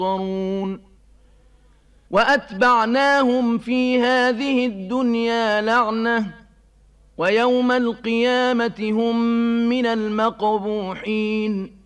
يفطرون وأتبعناهم في هذه الدنيا لعنة ويوم القيامة هم من المقبوحين